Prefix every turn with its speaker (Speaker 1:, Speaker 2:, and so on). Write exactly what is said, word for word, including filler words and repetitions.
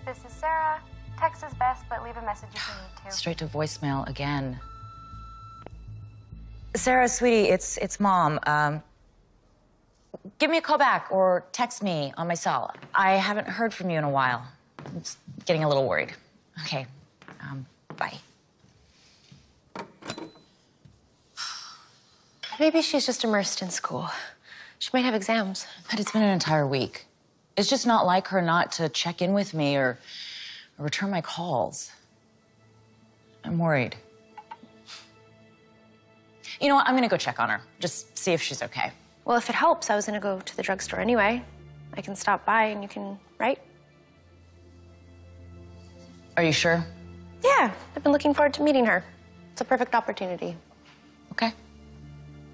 Speaker 1: This is Sarah. Text is best, but leave a message if you need to.
Speaker 2: Straight to voicemail again. Sarah, sweetie, it's it's Mom. Um, give me a call back or text me on my cell. I haven't heard from you in a while. I'm just getting a little worried. Okay, um, bye.
Speaker 3: Maybe she's just immersed in school. She might have exams.
Speaker 2: But it's been an entire week. It's just not like her not to check in with me or, or return my calls. I'm worried. You know what? I'm gonna go check on her. Just see if she's okay.
Speaker 3: Well, if it helps, I was gonna go to the drugstore anyway. I can stop by and you can, right?
Speaker 2: Are you sure?
Speaker 3: Yeah, I've been looking forward to meeting her. It's a perfect opportunity.
Speaker 2: Okay.